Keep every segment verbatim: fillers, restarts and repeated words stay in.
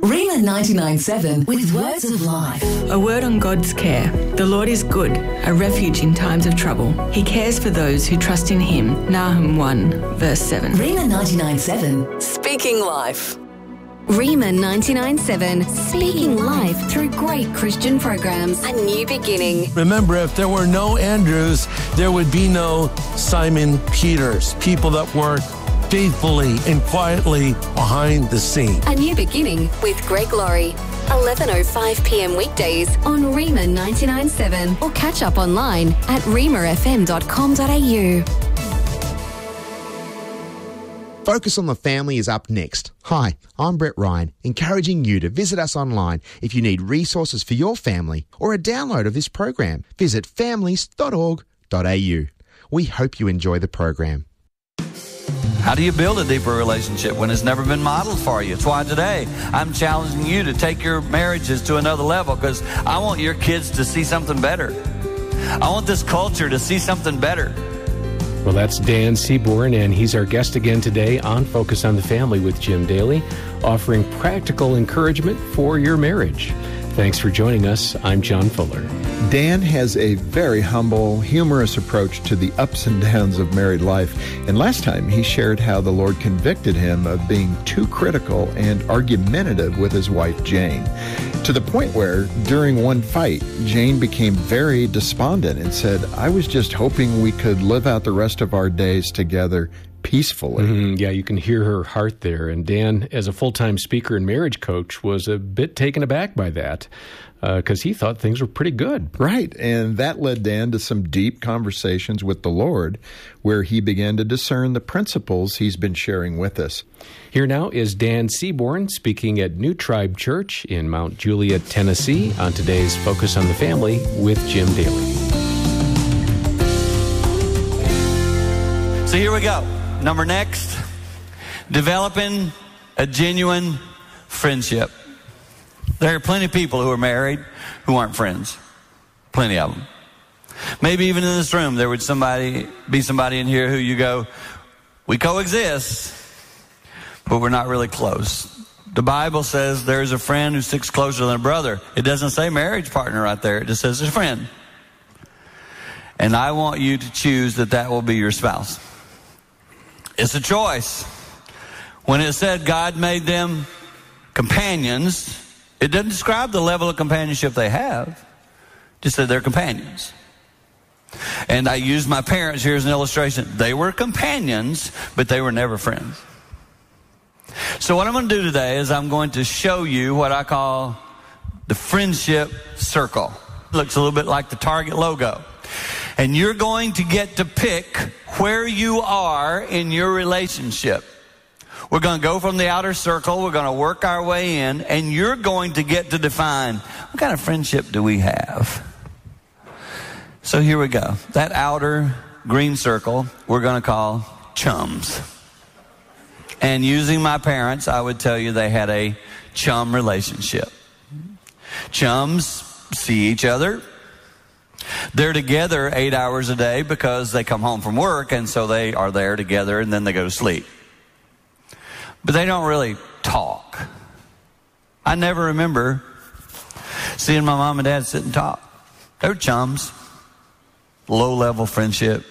Rhema ninety-nine point seven with words of life. A word on God's care. The Lord is good, a refuge in times of trouble. He cares for those who trust in him. Nahum one, verse seven. Rhema ninety-nine point seven, speaking life. Rhema ninety-nine point seven, speaking life through great Christian programs. A new beginning. Remember, if there were no Andrews, there would be no Simon Peters, people that work faithfully and quietly behind the scene. A new beginning with Greg Laurie. eleven oh five p.m. weekdays on Rhema ninety-nine point seven, or catch up online at rhema f m dot com dot a u. Focus on the Family is up next. Hi, I'm Brett Ryan, encouraging you to visit us online if you need resources for your family or a download of this program. Visit families dot org dot a u. We hope you enjoy the program. How do you build a deeper relationship when it's never been modeled for you? It's why today I'm challenging you to take your marriages to another level, because I want your kids to see something better. I want this culture to see something better. Well, that's Dan Seaborn, and he's our guest again today on Focus on the Family with Jim Daly, offering practical encouragement for your marriage. Thanks for joining us. I'm John Fuller. Dan has a very humble, humorous approach to the ups and downs of married life. And last time he shared how the Lord convicted him of being too critical and argumentative with his wife, Jane, to the point where during one fight, Jane became very despondent and said, I was just hoping we could live out the rest of our days together peacefully. Mm-hmm. Yeah, you can hear her heart there. And Dan, as a full-time speaker and marriage coach, was a bit taken aback by that because uh, he thought things were pretty good. Right. And that led Dan to some deep conversations with the Lord, where he began to discern the principles he's been sharing with us. Here now is Dan Seaborn speaking at New Tribe Church in Mount Juliet, Tennessee, on today's Focus on the Family with Jim Daly. So here we go. Number next, developing a genuine friendship. There are plenty of people who are married who aren't friends. Plenty of them. Maybe even in this room, there would somebody be somebody in here who you go, we coexist, but we're not really close. The Bible says there's a friend who sticks closer than a brother. It doesn't say marriage partner right there. It just says a friend. And I want you to choose that that will be your spouse. It's a choice. When it said God made them companions, it doesn't describe the level of companionship they have. It just said they're companions. And I used my parents here as an illustration. They were companions, but they were never friends. So what I'm going to do today is I'm going to show you what I call the friendship circle. It looks a little bit like the Target logo. And you're going to get to pick where you are in your relationship. We're going to go from the outer circle. We're going to work our way in. And you're going to get to define, what kind of friendship do we have? So here we go. That outer green circle, we're going to call chums. And using my parents, I would tell you they had a chum relationship. Chums see each other. They're together eight hours a day because they come home from work, and so they are there together, and then they go to sleep. But they don't really talk. I never remember seeing my mom and dad sit and talk. They were chums. Low-level friendship.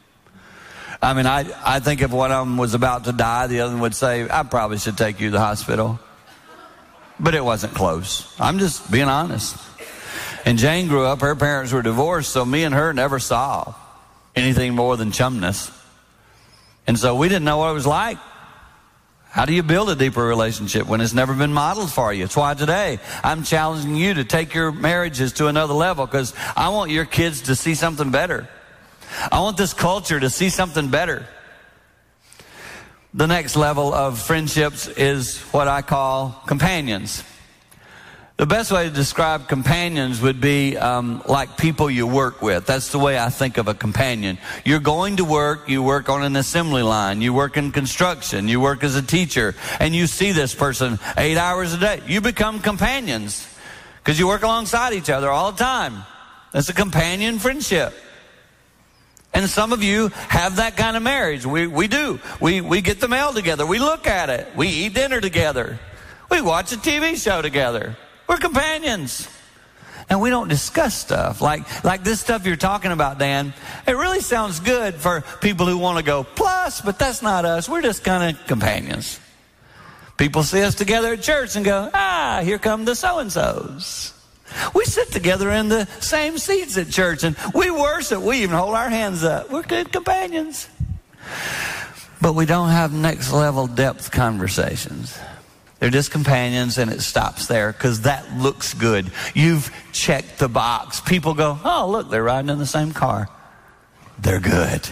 I mean, I, I think if one of them was about to die, the other one would say, I probably should take you to the hospital. But it wasn't close. I'm just being honest. And Jane grew up, her parents were divorced, so me and her never saw anything more than chumness. And so we didn't know what it was like. How do you build a deeper relationship when it's never been modeled for you? It's why today I'm challenging you to take your marriages to another level, because I want your kids to see something better. I want this culture to see something better. The next level of friendships is what I call companions. The best way to describe companions would be um, like people you work with. That's the way I think of a companion. You're going to work, you work on an assembly line, you work in construction, you work as a teacher, and you see this person eight hours a day. You become companions because you work alongside each other all the time. That's a companion friendship. And some of you have that kind of marriage. We we do. We we get the mail together. We look at it. We eat dinner together. We watch a T V show together. We're companions. And we don't discuss stuff. Like, like this stuff you're talking about, Dan, it really sounds good for people who want to go plus, but that's not us. We're just kind of companions. People see us together at church and go, ah, here come the so-and-sos. We sit together in the same seats at church and we worship. We even hold our hands up. We're good companions. But we don't have next level depth conversations. They're just companions, and it stops there because that looks good. You've checked the box. People go, oh, look, they're riding in the same car. They're good.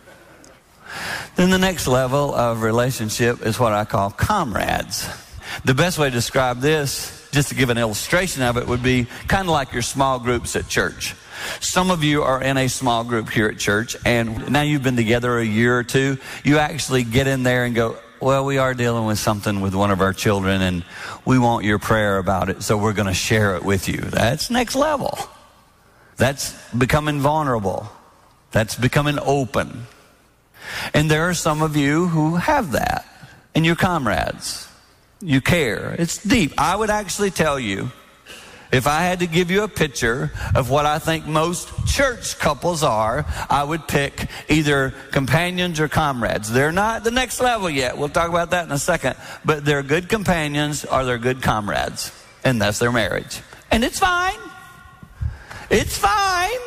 Then the next level of relationship is what I call comrades. The best way to describe this, just to give an illustration of it, would be kind of like your small groups at church. Some of you are in a small group here at church, and now you've been together a year or two. You actually get in there and go, well, we are dealing with something with one of our children, and we want your prayer about it, so we're going to share it with you. That's next level. That's becoming vulnerable. That's becoming open. And there are some of you who have that, and you're comrades. You care. It's deep. I would actually tell you, if I had to give you a picture of what I think most church couples are, I would pick either companions or comrades. They're not the next level yet. We'll talk about that in a second. But they're good companions or they're good comrades. And that's their marriage. And it's fine. It's fine.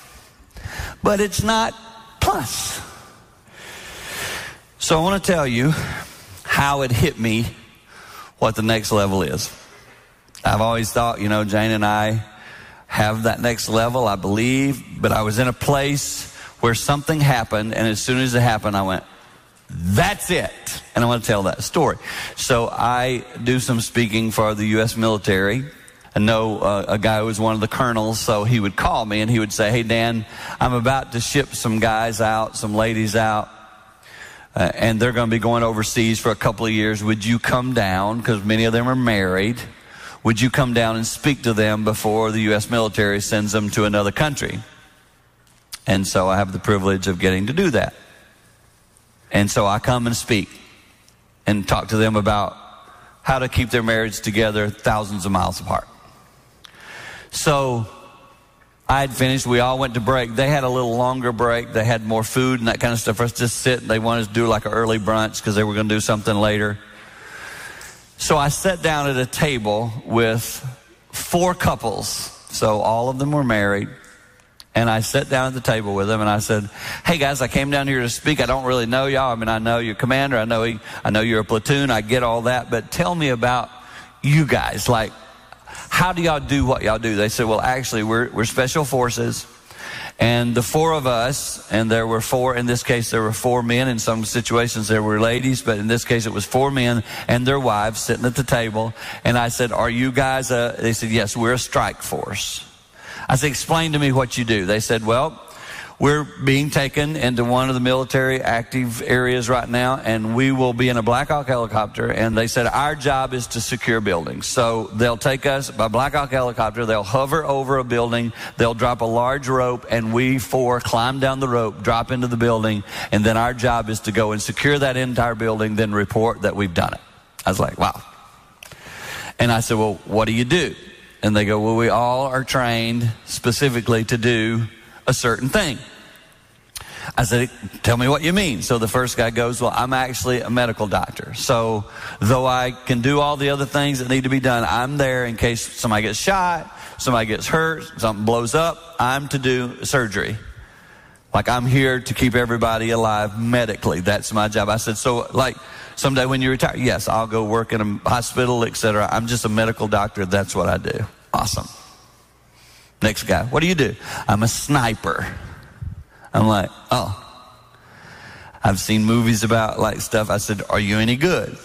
But it's not plus. So I want to tell you how it hit me what the next level is. I've always thought, you know, Jane and I have that next level, I believe, but I was in a place where something happened, and as soon as it happened, I went, that's it. And I want to tell that story. So I do some speaking for the U S military. I know uh, a guy who was one of the colonels, so he would call me and he would say, hey, Dan, I'm about to ship some guys out, some ladies out, uh, and they're going to be going overseas for a couple of years. Would you come down, because many of them are married, would you come down and speak to them before the U S military sends them to another country? And so I have the privilege of getting to do that. And so I come and speak and talk to them about how to keep their marriage together thousands of miles apart. So I had finished. We all went to break. They had a little longer break. They had more food and that kind of stuff for us to just sit. They wanted to do like an early brunch because they were going to do something later. So I sat down at a table with four couples. So all of them were married. And I sat down at the table with them and I said, hey guys, I came down here to speak. I don't really know y'all. I mean, I know your commander. I know he, I know you're a platoon. I get all that. But tell me about you guys. Like, how do y'all do what y'all do? They said, well, actually, we're, we're special forces. And the four of us, and there were four, in this case, there were four men. In some situations, there were ladies, but in this case, it was four men and their wives sitting at the table. And I said, are you guys, a, they said, yes, we're a strike force. I said, explain to me what you do. They said, well, we're being taken into one of the military active areas right now, and we will be in a Black Hawk helicopter. And they said, our job is to secure buildings. So they'll take us by Black Hawk helicopter. They'll hover over a building. They'll drop a large rope, and we four climb down the rope, drop into the building. And then our job is to go and secure that entire building, then report that we've done it. I was like, wow. And I said, well, what do you do? And they go, well, we all are trained specifically to do a certain thing. I said, tell me what you mean. So the first guy goes, well, I'm actually a medical doctor. So though I can do all the other things that need to be done, I'm there in case somebody gets shot, somebody gets hurt, something blows up. I'm to do surgery. Like, I'm here to keep everybody alive medically. That's my job. I said, so like someday when you retire, yes, I'll go work in a hospital, et cetera. I'm just a medical doctor. That's what I do. Awesome. Next guy, what do you do? I'm a sniper. I'm like, oh, I've seen movies about like stuff. I said, are you any good?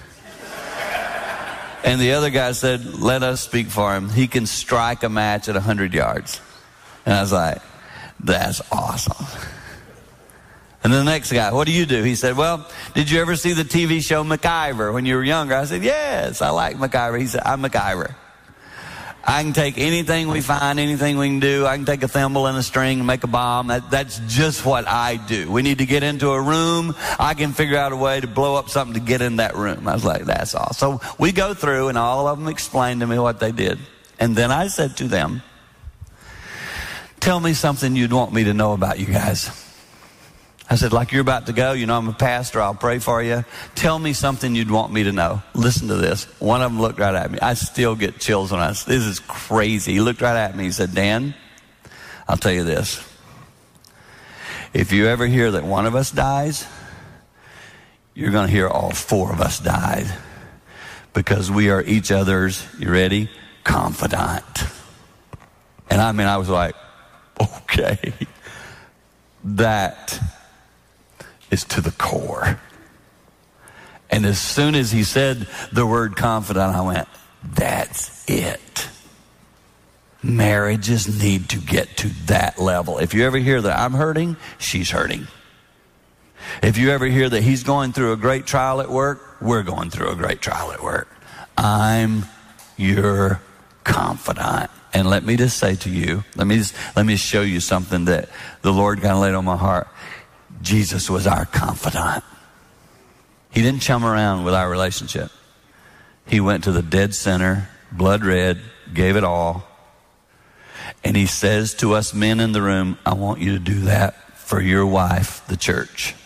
And the other guy said, let us speak for him. He can strike a match at one hundred yards. And I was like, that's awesome. And the next guy, what do you do? He said, well, did you ever see the T V show MacGyver when you were younger? I said, yes, I like MacGyver. He said, I'm MacGyver. I can take anything we find, anything we can do. I can take a thimble and a string and make a bomb. That, that's just what I do. We need to get into a room. I can figure out a way to blow up something to get in that room. I was like, that's all. So we go through, and all of them explained to me what they did. And then I said to them, tell me something you'd want me to know about you guys. I said, like you're about to go, you know I'm a pastor, I'll pray for you. Tell me something you'd want me to know. Listen to this. One of them looked right at me. I still get chills when I, this is crazy. He looked right at me. He said, Dan, I'll tell you this. If you ever hear that one of us dies, you're going to hear all four of us died. Because we are each other's, you ready? Confidant. And I mean, I was like, okay, that is to the core. And as soon as he said the word confidant, I went, that's it. Marriages need to get to that level. If you ever hear that I'm hurting, she's hurting. If you ever hear that he's going through a great trial at work, we're going through a great trial at work. I'm your confidant. And let me just say to you, let me just, let me show you something that the Lord kind of laid on my heart. Jesus was our confidant. He didn't chum around with our relationship. He went to the dead center, blood red, gave it all. And he says to us men in the room, I want you to do that for your wife, the church.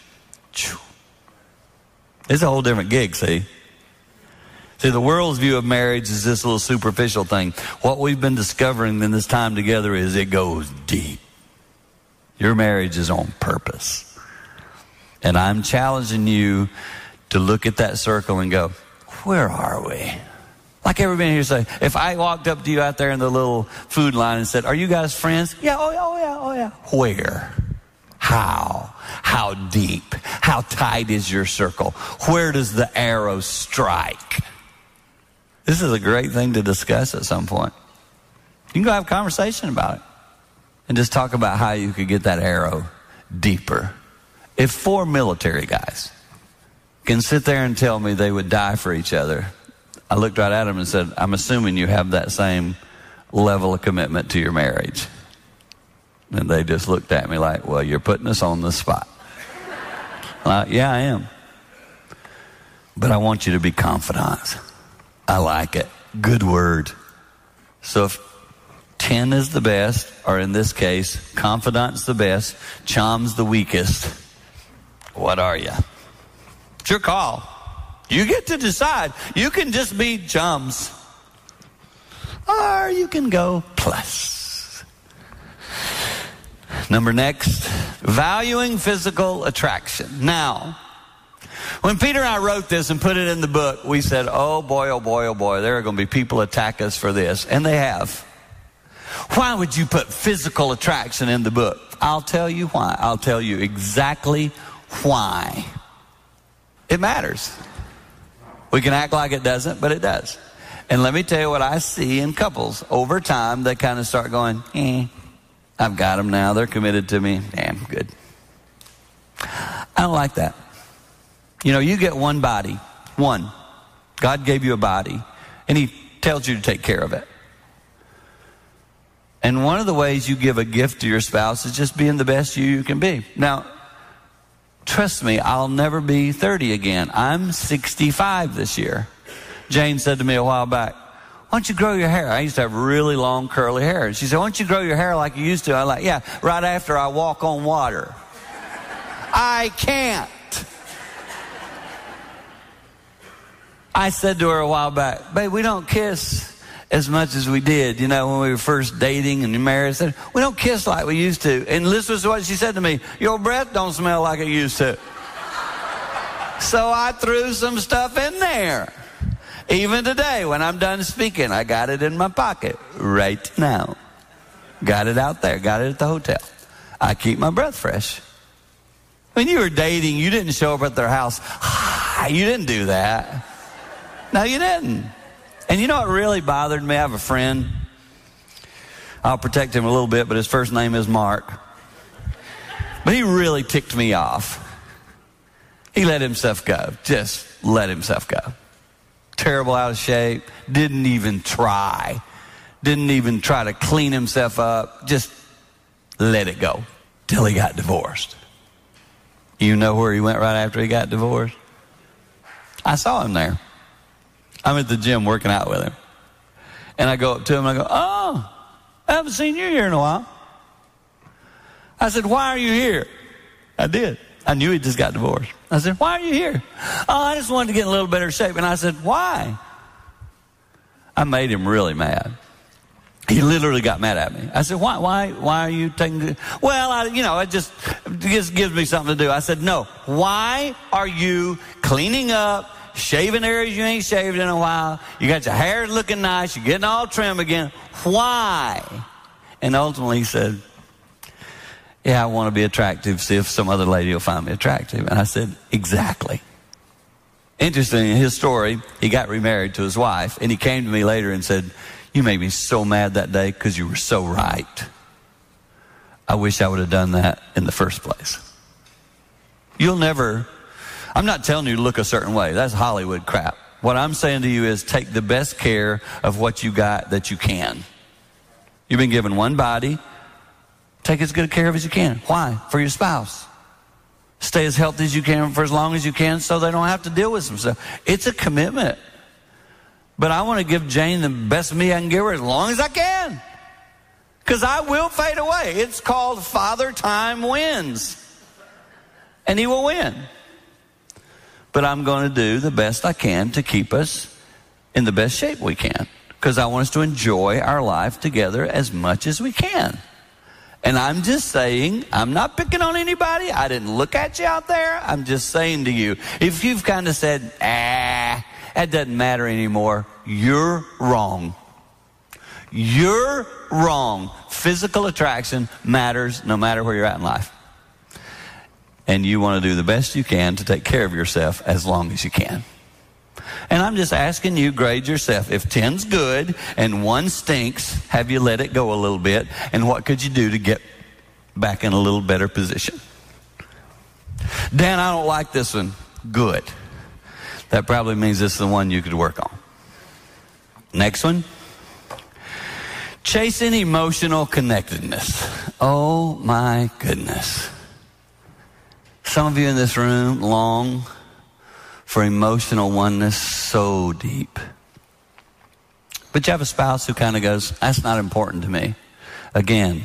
It's a whole different gig, see? See, the world's view of marriage is this little superficial thing. What we've been discovering in this time together is it goes deep. Your marriage is on purpose. And I'm challenging you to look at that circle and go, where are we? Like everybody here say, if I walked up to you out there in the little food line and said, are you guys friends? Yeah, oh yeah, oh yeah, oh yeah. Where? How? How deep? How tight is your circle? Where does the arrow strike? This is a great thing to discuss at some point. You can go have a conversation about it and just talk about how you could get that arrow deeper. If four military guys can sit there and tell me they would die for each other, I looked right at them and said, I'm assuming you have that same level of commitment to your marriage. And they just looked at me like, well, you're putting us on the spot. Like, yeah, I am. But I want you to be confidants. I like it. Good word. So if ten is the best, or in this case, confidant's the best, chom's the weakest, what are you? It's your call. You get to decide. You can just be chums. Or you can go plus. Number next, valuing physical attraction. Now, when Peter and I wrote this and put it in the book, we said, oh boy, oh boy, oh boy, there are going to be people attack us for this. And they have. Why would you put physical attraction in the book? I'll tell you why. I'll tell you exactly why. It matters. We can act like it doesn't, but it does. And let me tell you what I see in couples. Over time, they kind of start going, eh, I've got them now. They're committed to me. Damn, good. I don't like that. You know, you get one body, one. God gave you a body, and he tells you to take care of it. And one of the ways you give a gift to your spouse is just being the best you, you can be. Now, trust me, I'll never be thirty again. I'm sixty-five this year. Jane said to me a while back, why don't you grow your hair? I used to have really long curly hair. And she said, why don't you grow your hair like you used to? I'm like, yeah, right after I walk on water. I can't. I said to her a while back, babe, we don't kiss as much as we did, you know, when we were first dating and married. I said, we don't kiss like we used to. And this was what she said to me, your breath don't smell like it used to. So I threw some stuff in there. Even today, when I'm done speaking, I got it in my pocket right now. Got it out there, got it at the hotel. I keep my breath fresh. When you were dating, you didn't show up at their house. You didn't do that. No, you didn't. And you know what really bothered me? I have a friend. I'll protect him a little bit, but his first name is Mark. But he really ticked me off. He let himself go. Just let himself go. Terrible, out of shape. Didn't even try Didn't even try to clean himself up. Just let it go till he got divorced. You know where he went right after he got divorced? I saw him there. I'm at the gym working out with him. And I go up to him and I go, oh, I haven't seen you here in a while. I said, why are you here? I did. I knew he just got divorced. I said, why are you here? Oh, I just wanted to get in a little better shape. And I said, why? I made him really mad. He literally got mad at me. I said, why, why, why are you taking, well, I, you know, it just, it just gives me something to do. I said, no, why are you cleaning up, shaving areas you ain't shaved in a while? You got your hair looking nice. You're getting all trim again. Why? And ultimately he said, yeah, I want to be attractive. See if some other lady will find me attractive. And I said, exactly. Interesting, in his story, he got remarried to his wife. And he came to me later and said, you made me so mad that day because you were so right. I wish I would have done that in the first place. You'll never, I'm not telling you to look a certain way. That's Hollywood crap. What I'm saying to you is take the best care of what you got that you can. You've been given one body. Take as good care of as you can. Why? For your spouse. Stay as healthy as you can for as long as you can so they don't have to deal with some stuff. It's a commitment. But I want to give Jane the best of me I can give her as long as I can. Because I will fade away. It's called Father Time Wins. And he will win. But I'm going to do the best I can to keep us in the best shape we can. Because I want us to enjoy our life together as much as we can. And I'm just saying, I'm not picking on anybody. I didn't look at you out there. I'm just saying to you, if you've kind of said, ah, that doesn't matter anymore, you're wrong. You're wrong. Physical attraction matters no matter where you're at in life. And you want to do the best you can to take care of yourself as long as you can. And I'm just asking you, grade yourself. If ten's good and one stinks, have you let it go a little bit? And what could you do to get back in a little better position? Dan, I don't like this one. Good. That probably means this is the one you could work on. Next one. Chasing emotional connectedness. Oh my goodness. Some of you in this room long for emotional oneness so deep. But you have a spouse who kind of goes, that's not important to me. Again,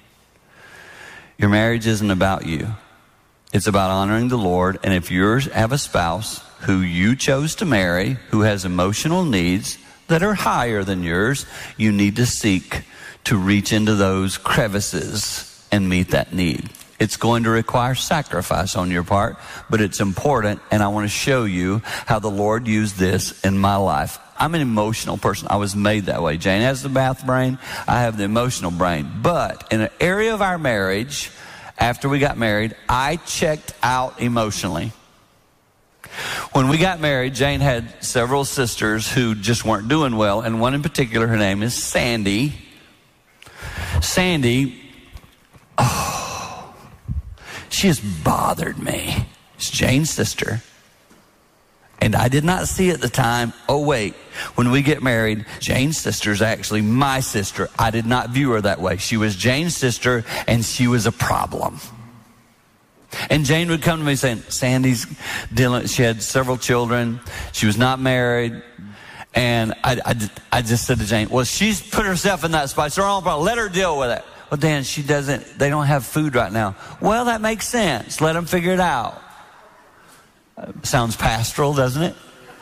your marriage isn't about you. It's about honoring the Lord. And if you have a spouse who you chose to marry, who has emotional needs that are higher than yours, you need to seek to reach into those crevices and meet that need. It's going to require sacrifice on your part, but it's important, and I want to show you how the Lord used this in my life. I'm an emotional person. I was made that way. Jane has the math brain. I have the emotional brain. But in an area of our marriage, after we got married, I checked out emotionally. When we got married, Jane had several sisters who just weren't doing well, and one in particular, her name is Sandy. Sandy, oh, she has bothered me. It's Jane's sister. And I did not see at the time, oh wait, when we get married, Jane's sister is actually my sister. I did not view her that way. She was Jane's sister and she was a problem. And Jane would come to me saying, Sandy's dealing, she had several children. She was not married. And I, I, I just said to Jane, well, she's put herself in that spot. It's her own problem. Let her deal with it. Well, Dan, she doesn't, they don't have food right now. Well, that makes sense. Let them figure it out. Uh, sounds pastoral, doesn't it?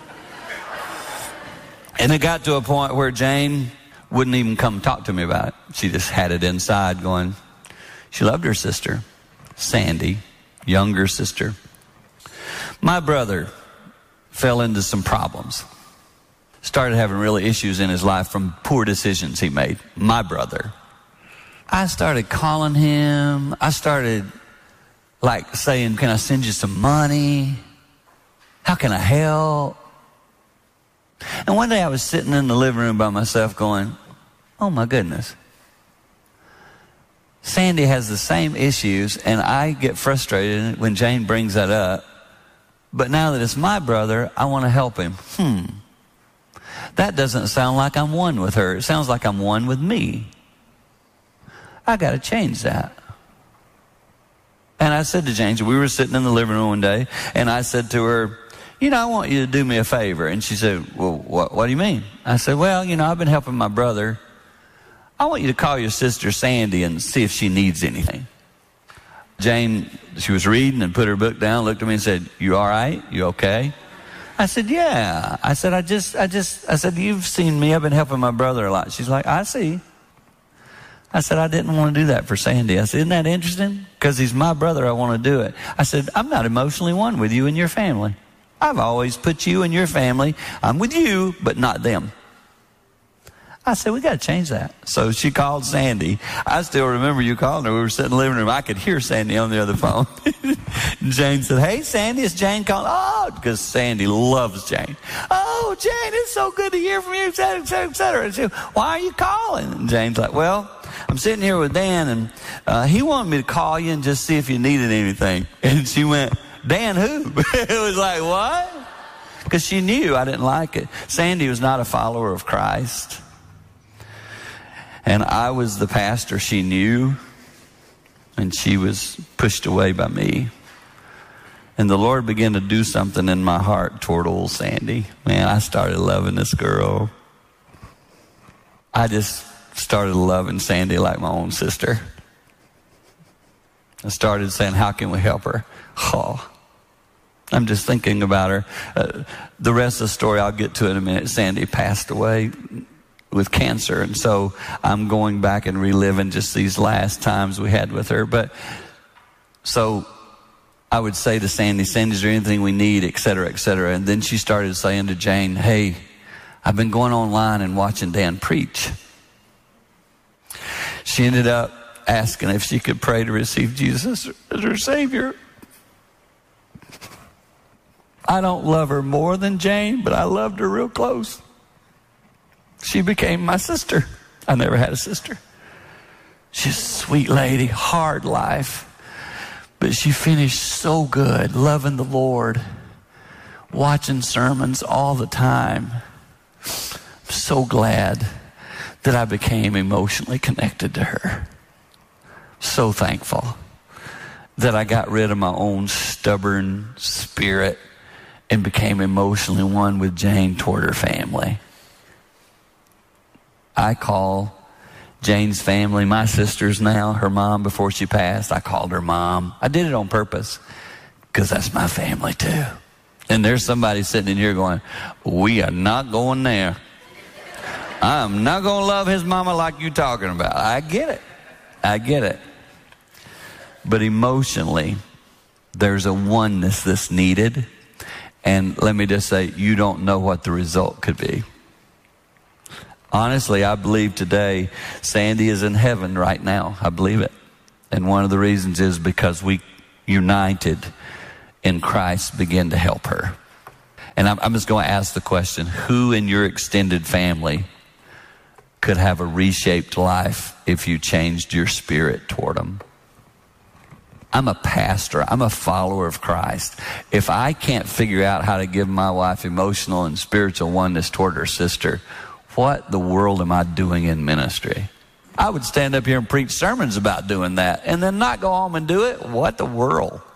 And it got to a point where Jane wouldn't even come talk to me about it. She just had it inside going, she loved her sister, Sandy, younger sister. My brother fell into some problems. Started having really issues in his life from poor decisions he made. My brother. I started calling him. I started like saying, can I send you some money? How can I help? And one day I was sitting in the living room by myself going, oh my goodness. Sandy has the same issues and I get frustrated when Jane brings that up. But now that it's my brother, I want to help him. Hmm. That doesn't sound like I'm one with her. It sounds like I'm one with me. I got to change that. And I said to James, we were sitting in the living room one day, and I said to her, you know, I want you to do me a favor. And she said, well, what, what do you mean? I said, well, you know, I've been helping my brother. I want you to call your sister Sandy and see if she needs anything. Jane, she was reading and put her book down, looked at me and said, you all right? You okay? I said, yeah. I said, I just, I just, I said, you've seen me. I've been helping my brother a lot. She's like, I see. I said, I didn't want to do that for Sandy. I said, isn't that interesting? Because he's my brother, I want to do it. I said, I'm not emotionally one with you and your family. I've always put you and your family. I'm with you, but not them. I said, we got to change that. So she called Sandy. I still remember you calling her. We were sitting in the living room. I could hear Sandy on the other phone. Jane said, hey, Sandy, it's Jane calling. Oh, because Sandy loves Jane. Oh, Jane, it's so good to hear from you, et cetera, et cetera, et cetera. And she, why are you calling? And Jane's like, well, I'm sitting here with Dan, and uh, he wanted me to call you and just see if you needed anything. And she went, Dan who? It was like, what? Because she knew I didn't like it. Sandy was not a follower of Christ. And I was the pastor she knew, and she was pushed away by me. And the Lord began to do something in my heart toward old Sandy. Man, I started loving this girl. I just started loving Sandy like my own sister. I started saying, how can we help her? Oh, I'm just thinking about her. Uh, the rest of the story I'll get to in a minute. Sandy passed away with cancer, and so I'm going back and reliving just these last times we had with her. But so I would say to Sandy, Sandy, is there anything we need, et cetera, et cetera. And then she started saying to Jane, hey, I've been going online and watching Dan preach. She ended up asking if she could pray to receive Jesus as her Savior. I don't love her more than Jane, but I loved her real close. She became my sister. I never had a sister. She's a sweet lady, hard life. But she finished so good, loving the Lord, watching sermons all the time. I'm so glad that I became emotionally connected to her. So thankful that I got rid of my own stubborn spirit and became emotionally one with Jane toward her family. I call Jane's family my sisters now. Her mom, before she passed, I called her mom. I did it on purpose because that's my family too. And there's somebody sitting in here going, we are not going there. I'm not going to love his mama like you talking about. I get it. I get it. But emotionally, there's a oneness that's needed. And let me just say, you don't know what the result could be. Honestly, I believe today Sandy is in heaven right now. I believe it. And one of the reasons is because we united in Christ begin to help her. And I'm, I'm just going to ask the question, who in your extended family could have a reshaped life if you changed your spirit toward them? I'm a pastor. I'm a follower of Christ. If I can't figure out how to give my wife emotional and spiritual oneness toward her sister, what the world am I doing in ministry? I would stand up here and preach sermons about doing that and then not go home and do it. What the world?